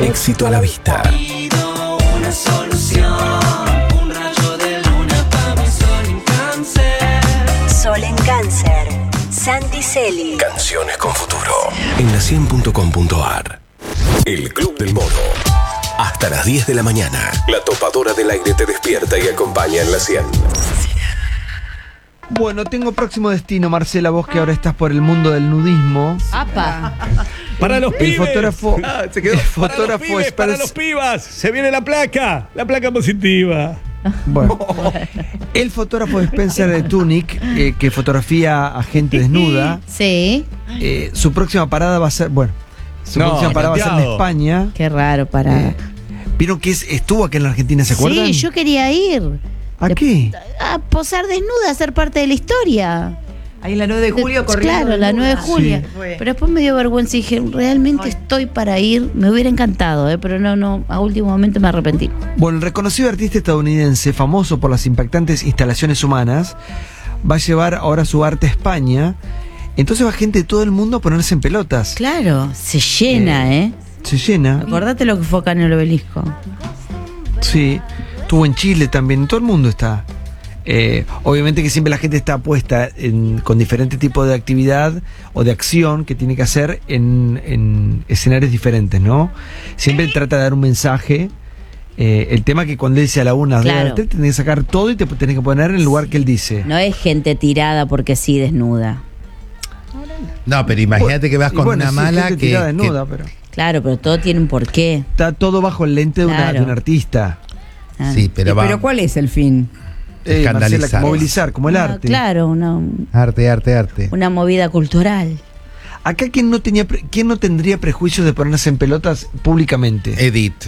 Éxito a la vista. Pido una solución, un rayo de luna para mi sol en Cáncer. Sol en Cáncer. Santi Celi. Canciones con futuro. En la100.com.ar. El Club del Mono. Hasta las 10 de la mañana. La topadora del aire te despierta y acompaña en la 100. Bueno, tengo próximo destino, Marcela, vos que ahora estás por el mundo del nudismo. ¡Apa! Para los pibes. Fotógrafo, Se quedó. el Para los fotógrafo pibes, para los pibas. Se viene la placa positiva. Bueno, el fotógrafo Spencer Tunick, que fotografía a gente desnuda, Sí. su próxima parada va a ser, próxima parada va a ser en Santiago. España. Qué raro para. ¿Vieron que estuvo acá en la Argentina, se acuerdan? Sí, yo quería ir. ¿A qué? A posar desnuda, a ser parte de la historia. Ahí en la 9 de julio corriendo. Claro, la 9 de desnuda. julio. Sí. Pero después me dio vergüenza y dije, realmente estoy para ir. Me hubiera encantado, pero no, a último momento me arrepentí. Bueno, el reconocido artista estadounidense, famoso por las impactantes instalaciones humanas, va a llevar ahora su arte a España. Entonces va gente de todo el mundo a ponerse en pelotas. Claro, se llena, Se llena. Acordate lo que fue acá en el Obelisco. Sí. Estuvo en Chile también, todo el mundo está. Obviamente que siempre la gente está puesta con diferentes tipos de actividad o de acción que tiene que hacer en escenarios diferentes, ¿no? Siempre trata de dar un mensaje. El tema que cuando él dice a la 1, Claro. te tenés que sacar todo y te tenés que poner en el lugar que él dice. No es gente tirada porque sí, desnuda. No, pero imagínate que vas Y con bueno, una sí, mala gente que, tirada desnuda, pero Claro, pero todo tiene un porqué. está todo bajo el lente de, Claro. de un artista. Ah. Sí, pero va. Pero ¿cuál es el fin? Escandalizar. Marcela, movilizar, como el Ah, arte. Claro, Arte. una movida cultural. Acá, ¿quién no tendría prejuicios de ponerse en pelotas públicamente? Edith.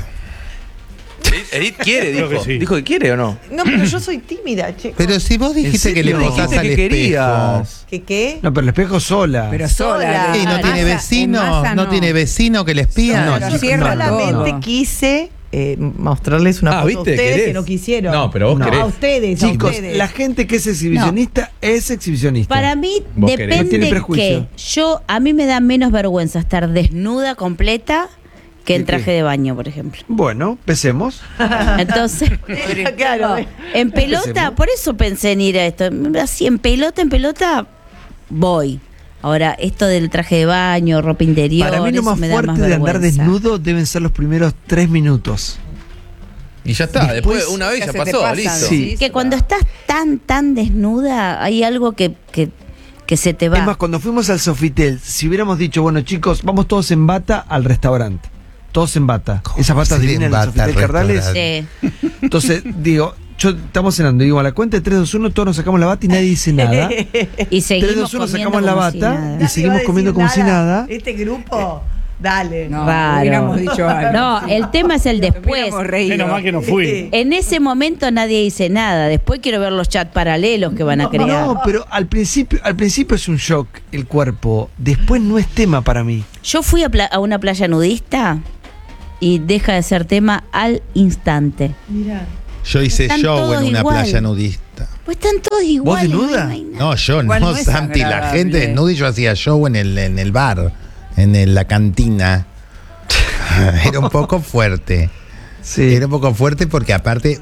Edith quiere, Creo dijo. que sí. Dijo que quiere o no. No, pero yo soy tímida, che. Pero si vos dijiste ¿En que le serio? posás Dijiste al que espejo. querías. ¿Qué? No, pero el espejo sola. Pero sola. ¿Y no En tiene masa- vecino? en masa ¿No tiene vecino que le espía? No, Pero chicos, cierra no, la mente, no. quise mostrarles una foto a ¿viste? ustedes ¿Querés? que no quisieron. No, pero vos No. querés. A ustedes, a Chicos, ustedes. la gente que es exhibicionista es exhibicionista. Para mí Vos querés. depende No tiene que prejuicio. a mí me da menos vergüenza estar desnuda completa que en ¿De qué? traje de baño, por ejemplo. Bueno, empecemos. Entonces, Claro. en pelota, Empecemos. por eso pensé en ir a esto. Así, en pelota, voy. Ahora, esto del traje de baño, ropa interior, Para mí lo eso más me da fuerte más de andar vergüenza. desnudo deben ser los primeros 3 minutos. Y ya está. Después, Después, una vez ya ya se te pasó, pasa, listo. Sí. Que cuando estás tan desnuda, hay algo que se te va. Es más, cuando fuimos al Sofitel, si hubiéramos dicho, bueno chicos, vamos todos en bata al restaurante. Todos en bata. ¿Cómo Esas batas se divinas en el en bata al Sofitel Cardales. restaurante? Sí. Entonces, digo, estamos cenando, digo, a la cuenta de 3, 2, 1, todos nos sacamos la bata y nadie dice nada. Y 3, seguimos 2, 1, comiendo sacamos la como si bata nada. y seguimos comiendo como si nada. Este grupo, dale. No, Raro. hubiéramos dicho algo. No, el tema es el después. Hubiéramos reído. Menos mal que no fui. En ese momento nadie dice nada. Después quiero ver los chats paralelos que van a crear. No, pero al principio es un shock el cuerpo. Después no es tema para mí. Yo fui a una playa nudista y deja de ser tema al instante. Mirá. Yo hice Están show todos en una igual. playa nudista. Pues están todos iguales. desnuda? No hay nada. No, yo Igual no, no es Santi, la agradable. gente desnuda y yo hacía show en el bar, la cantina. Era un poco fuerte. Sí. Era un poco fuerte porque aparte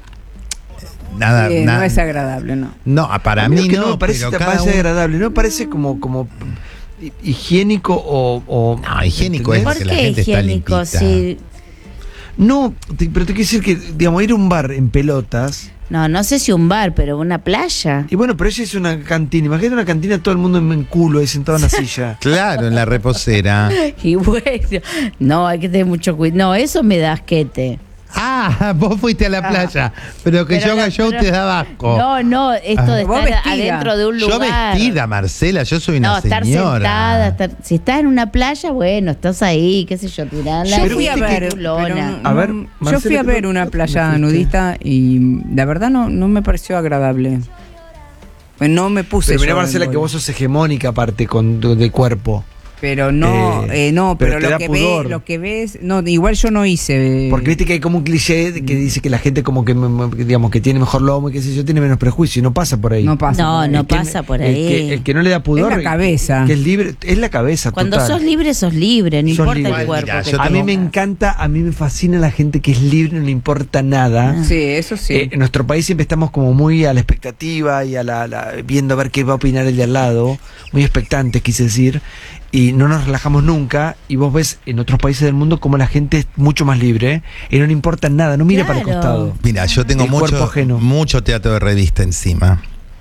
nada, Sí, nada. no es agradable, no. No, para A mí lo que no, no me parece, pero te cada parece uno- agradable, no me parece como higiénico o No, higiénico es ¿entendés? ¿Por porque la qué gente está higiénico? limpita. Sí. No, pero te quiero decir que, digamos, ir a un bar en pelotas. No sé si un bar, pero una playa. Y bueno, pero ella es una cantina. Imagínate una cantina, todo el mundo en culo ahí sentado en la silla. Claro, en la reposera. Y bueno, no, hay que tener mucho cuidado. No, eso me da asquete. Ah, vos fuiste a la playa, pero que Pero yo haga la- show pero- te da asco. No, esto de Vos estar vestida. adentro de un Yo lugar. vestida, Marcela, yo soy una No, estar señora. sentada, si estás en una playa, bueno, estás ahí, qué sé yo, tirarla. Yo fui a ver, culona. A ver, yo Marcela, fui a ver ¿cómo- una cómo playa fuiste? nudista y la verdad no me pareció agradable. Pues no me puse Pero mirá, yo Marcela, en que vos sos hegemónica aparte de cuerpo. Pero no, pero te da pudor. lo que ves, no, igual yo no hice. Porque viste que hay como un cliché que dice que la gente como que, digamos, que tiene mejor lomo y qué sé yo, tiene menos prejuicio, y no pasa por ahí. No pasa. No, por ahí. no pasa por ahí. El que no le da pudor. Es la cabeza. Que es libre, es la cabeza. Cuando total. sos libre, no Sos importa libre. el cuerpo. Mira, que yo A mí tengo- me encanta, a mí me fascina la gente que es libre, no le importa nada. Sí, eso sí. En nuestro país siempre estamos como muy a la expectativa y a viendo a ver qué va a opinar el de al lado, muy expectantes, quise decir, y no nos relajamos nunca. Y vos ves en otros países del mundo como la gente es mucho más libre y no le importa nada, no mira para el Claro. costado. Mira, yo tengo El cuerpo ajeno. mucho teatro de revista encima.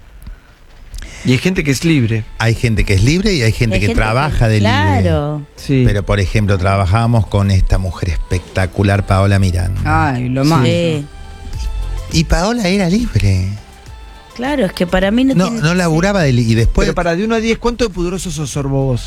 Y hay gente que es libre. Hay gente que es libre y hay gente que trabaja de libre. Claro. Sí. Pero, por ejemplo, trabajábamos con esta mujer espectacular, Paola Miranda. Ay, lo más. Sí. Y Paola era libre. Claro, es que para mí no, No, tiene. no laburaba y después... Pero para de 1 a 10, ¿cuánto de pudoroso sos, Sorbo, vos?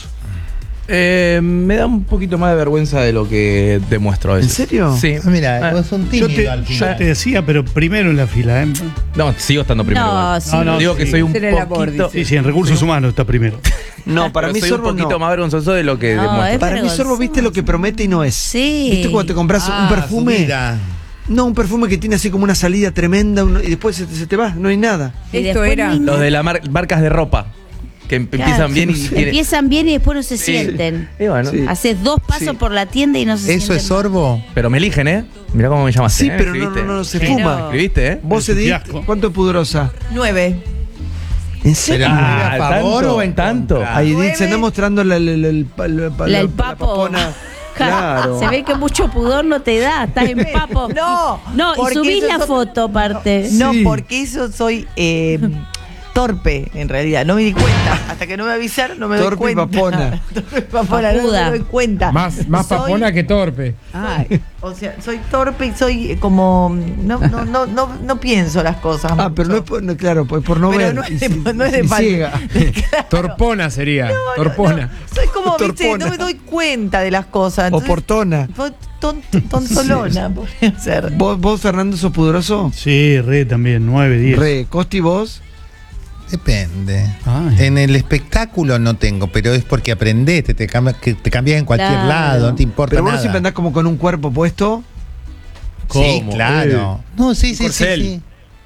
Me da un poquito más de vergüenza de lo que demuestro a ¿En veces. serio? Sí. Ah, mira, Ah, vos sos un Yo tímido al te final. decía, pero primero en la fila, ¿eh? No, sigo estando primero. No, igual. sí. No, Digo sí. que soy un Ese era el poquito. aborde. Sí, en recursos humanos está primero. No, para pero mí soy Sorbo un poquito no. más vergonzoso de lo que No, demuestro. es Para mí vergonzoso. Sorbo, viste lo que promete y no es. Sí. ¿Viste cuando te compras un perfume? Mira. No, un perfume que tiene así como una salida tremenda y después se te va, no hay nada. Y Esto después era- ni Los nada. de las marcas de ropa. Que Claro, empiezan bien y sí. tienen- Empiezan bien y después no se Sí. sienten. Y bueno, Sí. Haces 2 pasos Sí. por la tienda y no se sienten. ¿Eso es sorbo? pero me eligen, ¿eh? Mirá cómo me llamaste. Sí, ¿eh? pero ¿Escribiste? no se Pero- fuma. ¿Escribiste, eh? Vos, Edith, Entusiasmo. ¿cuánto es pudorosa? 9. ¿En serio? Pero- Ah, ¿a favor ¿tanto? o en ¿Tanto? contra? Ahí Edith 9. se anda mostrando El la papo. papona. Claro. Se ve que mucho pudor no te da, estás en papo. No, No, y porque subís yo la soy- foto aparte. No, Sí. porque eso soy torpe, en realidad. No me di cuenta. Hasta que no me avisaron, no me doy Torpe y cuenta. papona. Torpe y papona, no Papuda. me doy cuenta. Más Soy- papona que torpe. Ay, O sea, soy torpe y soy como. No pienso las cosas. Ah, pero no es por, no, claro, pues por no Pero ver. no es y de- si- no es de y falta. ciega. Torpona sería. Torpona. Soy como, viste, Torpona. no me doy cuenta de las cosas. O Entonces, portona. tontolona, podría ser. ¿Vos, Fernando, sos pudoroso? Sí, re también, 9, 10. Re. Costi, vos. Depende. Ay. En el espectáculo no tengo, pero es porque aprendés, te cambias en cualquier Claro. lado, no te importa Pero vos no nada. siempre andás como con un cuerpo puesto. Sí, ¿Cómo? claro. No, sí, sí, sí, corcel. sí.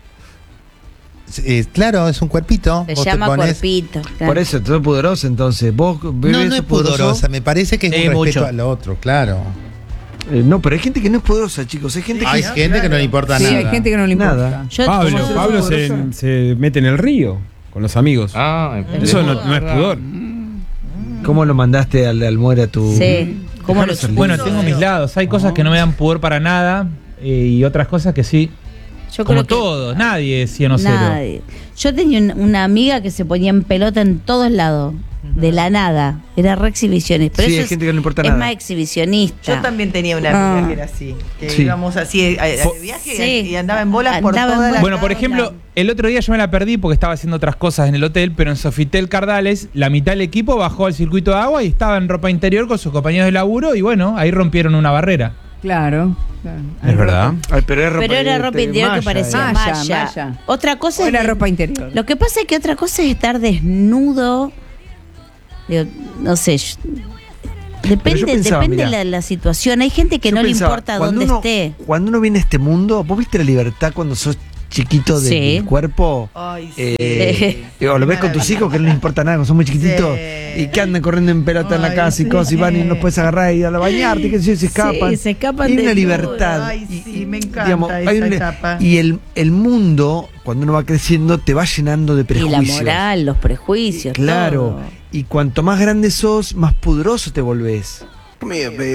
Claro, es un cuerpito. Se Vos te llama pones- cuerpito. claro. Por eso, sos pudoroso entonces. ¿Vos, bebé, No, no sos es pudorosa, me parece que es Sí, un respeto mucho. al otro, claro. No, pero hay gente que no es pudorosa, chicos. Hay gente que Hay gente que no le importa sí, nada. hay gente que no le importa. Nada. Yo Pablo, como- Pablo se mete en el río con los amigos. Ah, Eso no es pudor. ¿Cómo lo mandaste al muere a tu...? Sí. ¿Cómo lo Bueno, tengo mis lados. Hay cosas que no me dan pudor para nada y otras cosas que sí. Yo Como creo que todos, nadie es 100 o 0. nadie. Yo tenía una amiga que se ponía en pelota en todos lados, de la nada. Era re exhibicionista. Pero Sí, eso hay gente que no le importa es nada. más exhibicionista. Yo también tenía una Ah. amiga que era así. Que Sí. íbamos así de viaje Sí. y andaba en bolas por Andaba en toda la. bolas. Bueno, por ejemplo, el otro día yo me la perdí porque estaba haciendo otras cosas en el hotel, pero en Sofitel Cardales, la mitad del equipo bajó al circuito de agua y estaba en ropa interior con sus compañeros de laburo y bueno, ahí rompieron una barrera. Claro. Es verdad. Ay, pero Pero era ropa interior que malla, parecía Malla, malla. malla. Otra cosa O es era ropa interior. Lo que pasa es que otra cosa es estar desnudo. Digo, no sé. Pero Depende, yo pensaba, depende mirá, la situación. Hay gente que Yo no pensaba, le importa cuando dónde uno- esté. Cuando uno viene a este mundo, ¿vos viste la libertad cuando sos chiquito Sí. del cuerpo? Ay, sí. O lo ves con tus hijos que no les importa nada, cuando son muy chiquititos Sí. y que andan corriendo en pelota en la Ay, casa y sí. cosas y van y no puedes agarrar y a bañarte, que se escapan. Sí, se escapan Y hay una de libertad. Ay, sí, me encanta Digamos, esa hay etapa. y el mundo, cuando uno va creciendo, te va llenando de Y prejuicios. la moral, los prejuicios. Claro. todo. Y cuanto más grande sos, más pudoroso te volvés.